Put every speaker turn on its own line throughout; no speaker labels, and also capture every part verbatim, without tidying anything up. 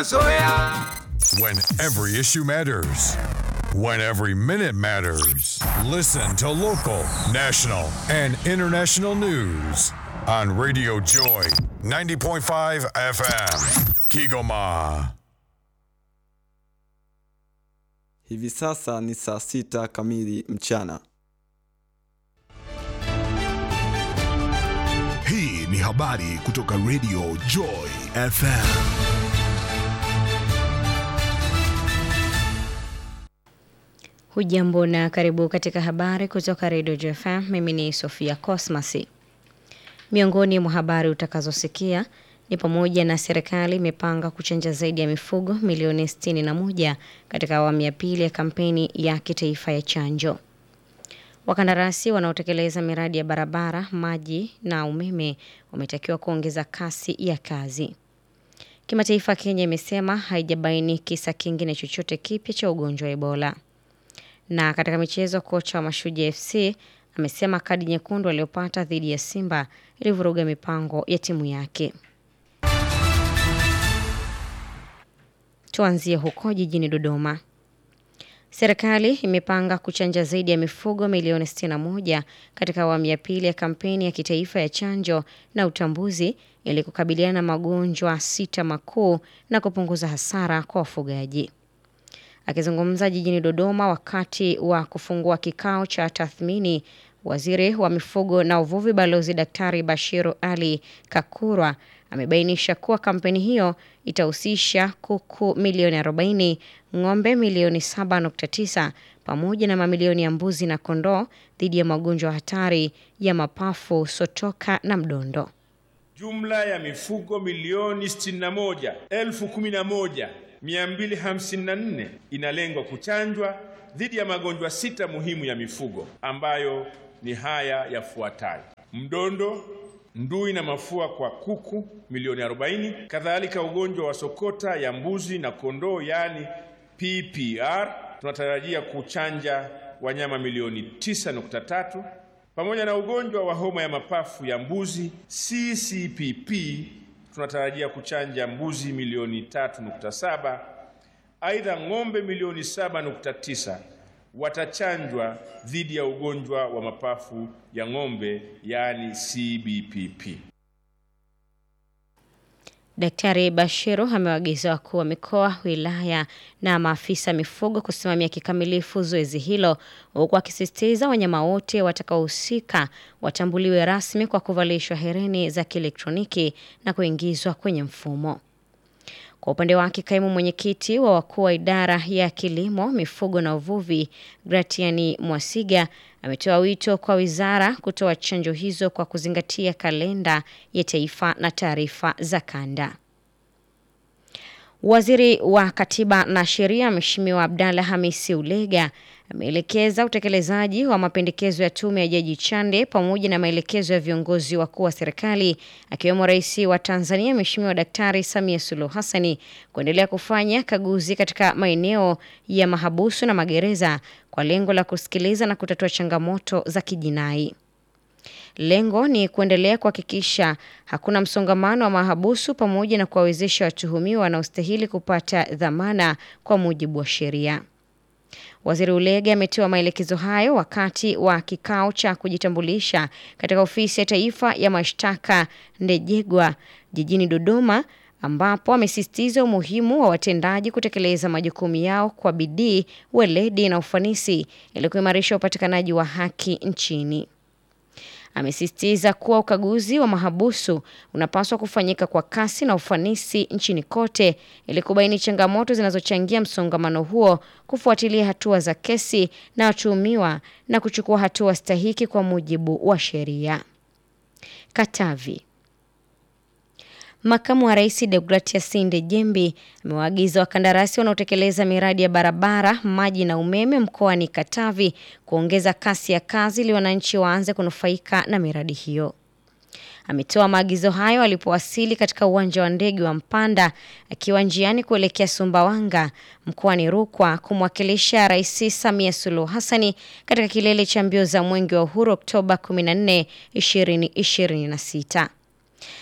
When every issue matters. When every minute matters. Listen to local, national, and international news on Radio Joy ninety point five F M. Kigoma.
Hivi sasa ni saa sita kamili mchana.
Hii ni habari kutoka Radio Joy F M.
Hujambo na karibu katika habari kutoka Radio Joy F M. Mimi ni Sofia Cosmasi. Miongoni mwa habari utakazosikia ni pamoja na serikali imepanga kuchanja zaidi ya mifugo milioni sitini na moja katika awamu ya pili ya kampeni ya kitaifa ya chanjo. Wakandarasi wanaotekeleza miradi ya barabara, maji na umeme wametakiwa kuongeza kasi ya kazi. Kimataifa, Kenya imesema haijabaini kisa kingine chochote kipya cha ugonjwa wa Ebola. Na katika michezo, kocha wa Mashujaa F C amesema kadi nyekundu aliyopata dhidi ya Simba ilivuruga mipango ya timu yake. Tuanzie huko jijini Dodoma. Serikali imepanga kuchanja zaidi ya mifugo milioni sitini na moja katika awamu ya pili ya kampeni ya kitaifa ya chanjo na utambuzi ili kukabiliana na magonjwa sita makuu na kupunguza hasara kwa wafugaji. Akizungumza jijini Dodoma wakati wa kufungua kikao cha tathmini, Waziri wa Mifugo na Uvuvi Balozi Daktari Bashiru Ali Kakurwa amebainisha kuwa kampeni hiyo itahusisha kuku milioni arobaini, ng'ombe milioni saba nukta tisa pamoja na mamilioni ya mbuzi na kondoo dhidi ya magonjwa hatari ya mapafu, sotoka na mdondo.
Jumla ya mifugo milioni sitini na moja elfu kumi na moja mia mbili hamsini na nne inalengwa kuchanjwa dhidi ya magonjwa sita muhimu ya mifugo ambayo ni haya yafuatayo: mdondo, ndui na mafua kwa kuku milioni arobaini, kadhalika ugonjwa wa sokota ya mbuzi na kondoo yani P P R tunatarajia kuchanja wanyama milioni tisa nukta tatu, pamoja na ugonjwa wa homa ya mapafu ya mbuzi C C P P tunatarajia kuchanja mbuzi milioni tatu nukta saba. Aidha, ng'ombe milioni saba nukta tisa watachanjwa dhidi ya ugonjwa wa mapafu ya ng'ombe yani C B P P.
Daktari Bashiru amewaagiza wakuu wa mikoa, wilaya na maafisa mifugo kusimamia kikamilifu zoezi hilo, huku akisisitiza wanyama wote watakaohusika watambuliwe rasmi kwa kuvalishwa hereni za kielektroniki na kuingizwa kwenye mfumo. Kwa upande wake, kaimu mwenyekiti wa wakuu wa idara ya kilimo, mifugo na uvuvi, Gratiani Mwasiga, ametoa wito kwa wizara kutoa chanjo hizo kwa kuzingatia kalenda ya taifa na taarifa za kanda. Waziri wa Katiba na Sheria Mheshimiwa Abdalla Hamisi Ulega ameelekeza utekelezaji wa mapendekezo ya tume ya Jaji Chande pamoja na maelekezo ya viongozi wakuu wa serikali akiwemo Rais wa Tanzania Mheshimiwa Daktari Samia Suluhu Hassani kuendelea kufanya kaguzi katika maeneo ya mahabusu na magereza kwa lengo la kusikiliza na kutatua changamoto za kijinai. Lengo ni kuendelea kuhakikisha hakuna msongamano wa mahabusu pamoja na kuwawezesha watuhumiwa wanaostahili kupata dhamana kwa mujibu wa sheria. Waziri Ulega ametoa maelekezo hayo wakati wa kikao cha kujitambulisha katika ofisi ya taifa ya mashtaka Ndejegwa jijini Dodoma, ambapo amesisitiza umuhimu wa watendaji kutekeleza majukumu yao kwa bidii, weledi na ufanisi ili kuimarisha upatikanaji wa haki nchini. Amesisitiza kuwa ukaguzi wa mahabusu unapaswa kufanyika kwa kasi na ufanisi nchini kote ili kubaini changamoto zinazochangia msongamano huo, kufuatilia hatua za kesi na watuhumiwa na kuchukua hatua stahiki kwa mujibu wa sheria. Katavi. Makamu wa Rais Deogratias Ndejembi amewaagiza wakandarasi wanaotekeleza miradi ya barabara, maji na umeme mkoani Katavi kuongeza kasi ya kazi ili wananchi waanze kunufaika na miradi hiyo. Ametoa maagizo hayo alipowasili katika uwanja wa ndege wa Mpanda akiwa njiani kuelekea Sumbawanga mkoani Rukwa kumwakilisha Rais Samia Suluhu Hassani katika kilele cha mbio za Mwenge wa Uhuru Oktoba kumi na nne, ishirini ishirini na sita.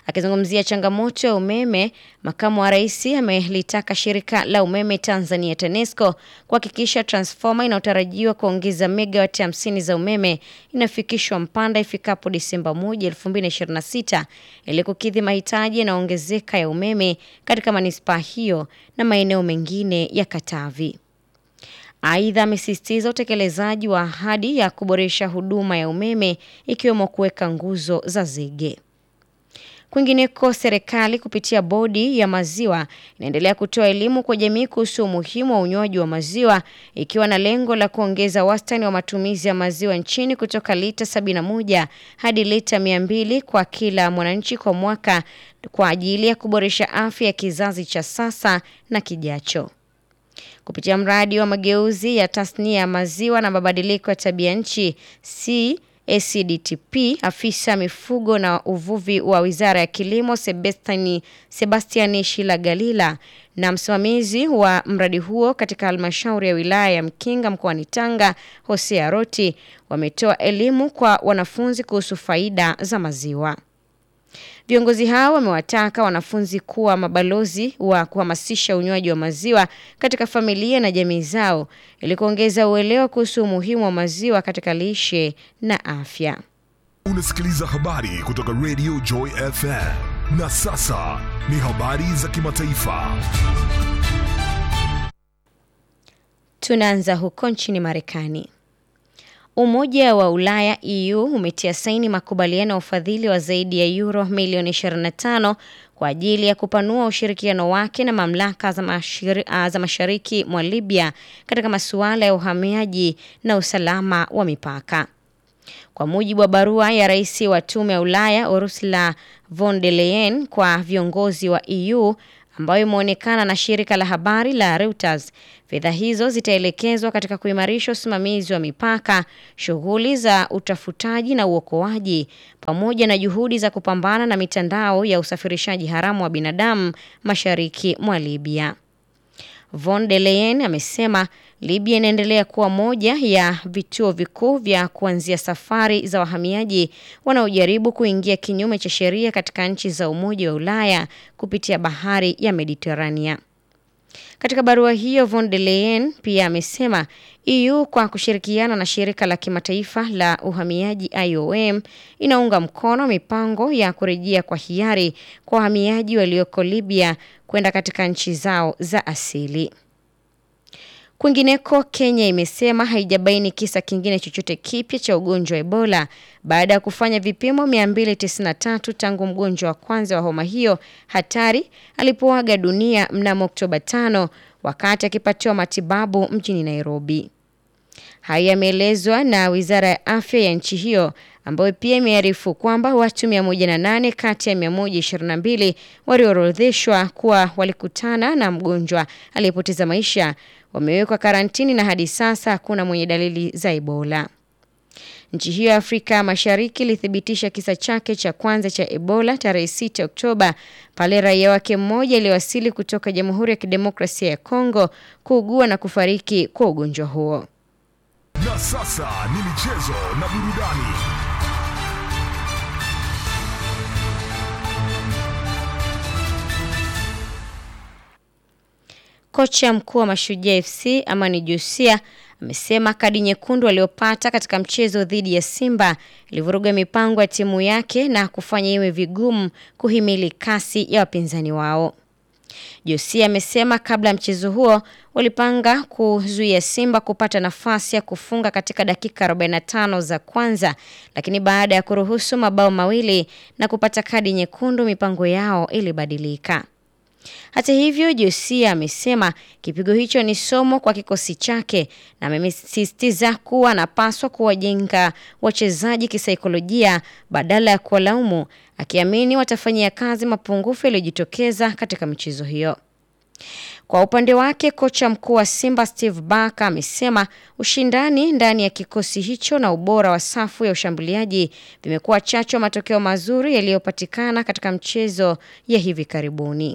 Akizungumzia changamoto ya umeme, makamu wa rais amelitaka shirika la umeme Tanzania TANESCO kuhakikisha transformer inayotarajiwa kuongeza megawati hamsini za umeme inafikishwa Mpanda ifikapo Disemba moja, elfu mbili na ishirini na sita ili kukidhi mahitaji yanayoongezeka ya umeme katika manispaa hiyo na maeneo mengine ya Katavi. Aidha, amesisitiza utekelezaji wa ahadi ya kuboresha huduma ya umeme ikiwemo kuweka nguzo za zege. Kwingineko, serikali kupitia bodi ya maziwa inaendelea kutoa elimu kwa jamii kuhusu umuhimu wa unywaji wa maziwa, ikiwa na lengo la kuongeza wastani wa matumizi ya maziwa nchini kutoka lita sabini na moja hadi lita mia mbili kwa kila mwananchi kwa mwaka kwa ajili ya kuboresha afya ya kizazi cha sasa na kijacho. Kupitia mradi wa mageuzi ya tasnia ya maziwa na mabadiliko ya tabia nchi C S C D T P, afisa mifugo na uvuvi wa Wizara ya Kilimo Sebastiani Sebastiani Shilagalila na msimamizi wa mradi huo katika halmashauri ya wilaya ya Mkinga mkoani Tanga, Hosea Roti, wametoa elimu kwa wanafunzi kuhusu faida za maziwa. Viongozi hao wamewataka wanafunzi kuwa mabalozi wa kuhamasisha unywaji wa maziwa katika familia na jamii zao ili kuongeza uelewa kuhusu umuhimu wa maziwa katika lishe na afya.
Unasikiliza habari kutoka Radio Joy F M. Na sasa ni habari za kimataifa.
Tunaanza huko nchini Marekani. Umoja wa Ulaya E U umetia saini makubaliano ya ufadhili wa zaidi ya euro milioni ishirini na tano kwa ajili ya kupanua ushirikiano wake na mamlaka za, mashiri, za mashariki mwa Libya katika masuala ya uhamiaji na usalama wa mipaka. Kwa mujibu wa barua ya rais wa Tume ya Ulaya Ursula von der Leyen kwa viongozi wa E U ambayo imeonekana na shirika la habari la Reuters, fedha hizo zitaelekezwa katika kuimarisha usimamizi wa mipaka, shughuli za utafutaji na uokoaji, pamoja na juhudi za kupambana na mitandao ya usafirishaji haramu wa binadamu mashariki mwa Libya. Von der Leyen amesema Libya inaendelea kuwa moja ya vituo vikuu vya kuanzia safari za wahamiaji wanaojaribu kuingia kinyume cha sheria katika nchi za Umoja wa Ulaya kupitia bahari ya Mediterania. Katika barua hiyo, Von der Leyen pia amesema E U kwa kushirikiana na shirika la kimataifa la uhamiaji I O M inaunga mkono mipango ya kurejea kwa hiari kwa wahamiaji walioko Libya kwenda katika nchi zao za asili. Kwingineko, Kenya imesema haijabaini kisa kingine chochote kipya cha ugonjwa wa Ebola baada ya kufanya vipimo mia mbili tisini na tatu tangu mgonjwa wa kwanza wa homa hiyo hatari alipoaga dunia mnamo Oktoba tano wakati akipatiwa matibabu mjini Nairobi. Haya yameelezwa na Wizara ya Afya ya nchi hiyo, ambayo pia imearifu kwamba watu mia moja na nane kati ya mia moja ishirini na mbili waliorodheshwa kuwa walikutana na mgonjwa aliyepoteza maisha wamewekwa karantini na hadi sasa hakuna mwenye dalili za Ebola. Nchi hiyo ya Afrika Mashariki ilithibitisha kisa chake cha kwanza cha Ebola tarehe sita Oktoba pale raia wake mmoja aliwasili kutoka Jamhuri ya Kidemokrasia ya Kongo kuugua na kufariki kwa ugonjwa huo.
Na sasa ni michezo na burudani.
Kocha mkuu wa Mashujaa F C Amani Josia amesema kadi nyekundu aliyopata katika mchezo dhidi ya Simba ilivuruga mipango ya timu yake na kufanya iwe vigumu kuhimili kasi ya wapinzani wao. Josia amesema kabla mchezo huo walipanga kuzuia Simba kupata nafasi ya kufunga katika dakika arobaini na tano za kwanza, lakini baada ya kuruhusu mabao mawili na kupata kadi nyekundu mipango yao ilibadilika. Hata hivyo, Josia amesema kipigo hicho ni somo kwa kikosi chake na amesisitiza kuwa anapaswa kuwajenga wachezaji kisaikolojia badala ya kuwalaumu, akiamini watafanyia kazi mapungufu yaliyojitokeza katika michezo hiyo. Kwa upande wake, kocha mkuu wa Simba Steve Barker amesema ushindani ndani ya kikosi hicho na ubora wa safu ya ushambuliaji vimekuwa chachu ya matokeo mazuri yaliyopatikana katika mchezo ya hivi karibuni.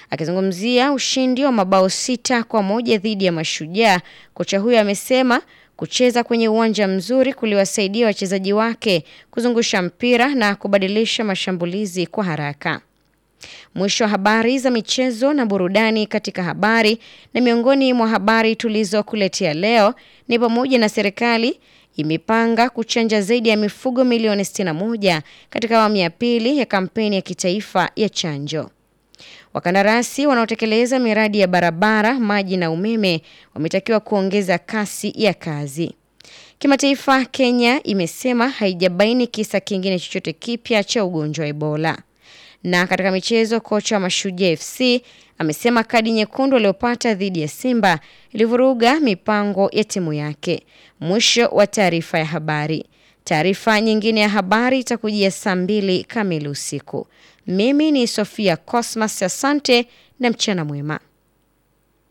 Akizungumzia ushindi wa mabao sita kwa moja dhidi ya Mashujaa, kocha huyo amesema Kucheza kwenye uwanja mzuri kuliwasaidia wachezaji wake kuzungusha mpira na kubadilisha mashambulizi kwa haraka. Mwisho wa habari za michezo na burudani. Katika habari na miongoni mwa habari tulizokuletea leo ni pamoja na serikali imepanga kuchanja zaidi ya mifugo milioni sitini na moja katika awamu ya pili ya kampeni ya kitaifa ya chanjo. Wakandarasi wanaotekeleza miradi ya barabara, maji na umeme wametakiwa kuongeza kasi ya kazi. Kimataifa, Kenya imesema haijabaini kisa kingine chochote kipya cha ugonjwa wa Ebola. Na katika michezo, kocha wa Mashujaa F C amesema kadi nyekundu aliyopata dhidi ya Simba ilivuruga mipango ya timu yake. Mwisho wa taarifa ya habari. Taarifa nyingine ya habari itakujia saa mbili kamili usiku. Mimi ni Sofia Cosmas, asante na mchana mwema.